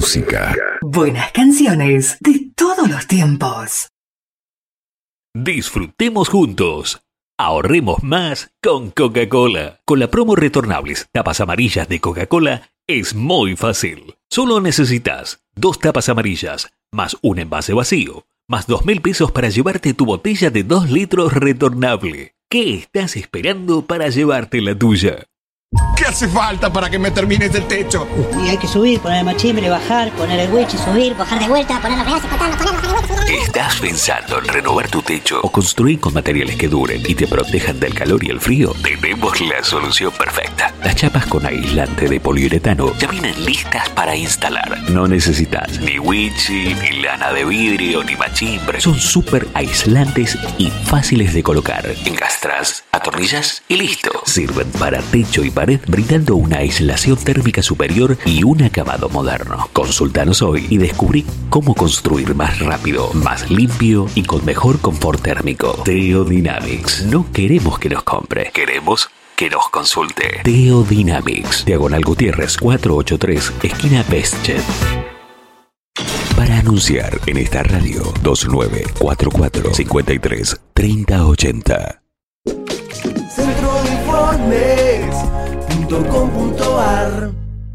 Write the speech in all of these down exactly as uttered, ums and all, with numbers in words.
música. Buenas canciones de todos los tiempos. Disfrutemos juntos. Ahorremos más con Coca-Cola. Con la promo retornables tapas amarillas de Coca-Cola es muy fácil. Solo necesitas dos tapas amarillas, más un envase vacío, más dos mil pesos para llevarte tu botella de dos litros retornable. ¿Qué estás esperando para llevarte la tuya? ¿Qué hace falta para que me termines el techo? Y hay que subir, poner el machimbre, bajar, poner el wichi, subir, bajar de vuelta, poner los pedazos, cortarlos, poner, bajar de vuelta, subir. ¿Estás pensando en renovar tu techo o construir con materiales que duren y te protejan del calor y el frío? Tenemos la solución perfecta. Las chapas con aislante de poliuretano ya vienen listas para instalar. No necesitas ni wichi, ni lana de vidrio, ni machimbre. Son súper aislantes y fáciles de colocar. Encastras, atornillas y listo. Sirven para techo y pared, brindando una aislación térmica superior y un acabado moderno. Consúltanos hoy y descubrí cómo construir más rápido, más limpio y con mejor confort térmico. Teodynamics. No queremos que nos compre, queremos que nos consulte. Teodynamics. Diagonal Gutiérrez cuatrocientos ochenta y tres, esquina Bestchet. Para anunciar en esta radio, dos nueve cuatro cuatro, cinco tres, tres cero ocho cero. Centro de Informes punto com punto ar.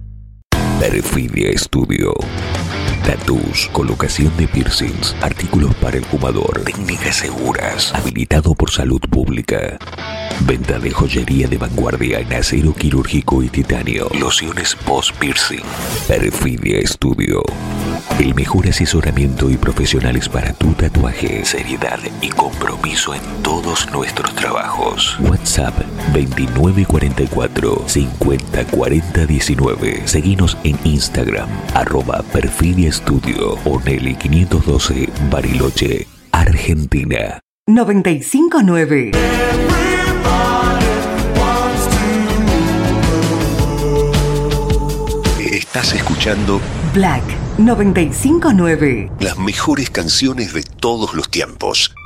Perfidia Studio. Tatús, colocación de piercings, artículos para el fumador, técnicas seguras, habilitado por salud pública. Venta de joyería de vanguardia en acero quirúrgico y titanio. Lociones post-piercing. Perfidia Studio. El mejor asesoramiento y profesionales para tu tatuaje. Seriedad y compromiso en todos nuestros trabajos. WhatsApp veintinueve cuarenta y cuatro, cincuenta cuarenta diecinueve. Seguinos en Instagram, arroba Perfidia Studio o Nelly quinientos doce, Bariloche, Argentina. noventa y cinco nueve. Estás escuchando Black noventa y cinco nueve. las mejores canciones de todos los tiempos.